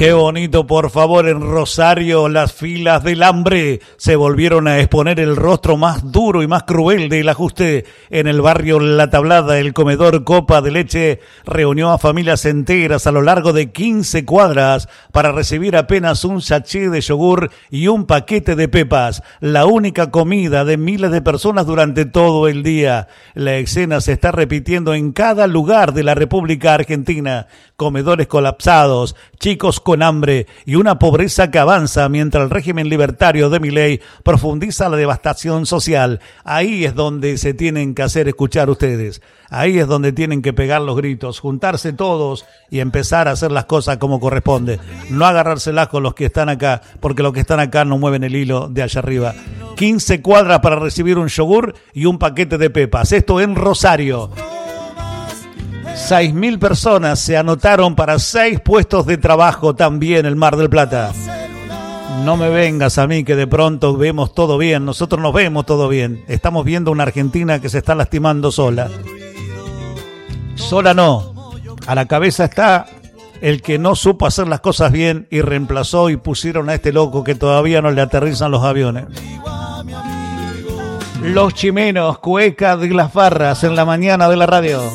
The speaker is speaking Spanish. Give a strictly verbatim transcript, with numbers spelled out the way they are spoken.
Qué bonito, por favor, en Rosario las filas del hambre se volvieron a exponer el rostro más duro y más cruel del ajuste. En el barrio La Tablada, el comedor Copa de Leche reunió a familias enteras a lo largo de quince cuadras para recibir apenas un sachet de yogur y un paquete de pepas, la única comida de miles de personas durante todo el día. La escena se está repitiendo en cada lugar de la República Argentina. Comedores colapsados, chicos con hambre y una pobreza que avanza mientras el régimen libertario de Milei profundiza la devastación social. Ahí es donde se tienen que hacer escuchar ustedes. Ahí es donde tienen que pegar los gritos, juntarse todos y empezar a hacer las cosas como corresponde. No agarrárselas con los que están acá, porque los que están acá no mueven el hilo de allá arriba. quince cuadras para recibir un yogur y un paquete de pepas. Esto en Rosario. Seis mil personas se anotaron para seis puestos de trabajo también en Mar del Plata. No me vengas a mí que de pronto vemos todo bien. Nosotros nos vemos todo bien. Estamos viendo una Argentina que se está lastimando sola. Sola no. A la cabeza está el que no supo hacer las cosas bien y reemplazó y pusieron a este loco que todavía no le aterrizan los aviones. Los Chimenos, cueca de las barras en la mañana de la radio.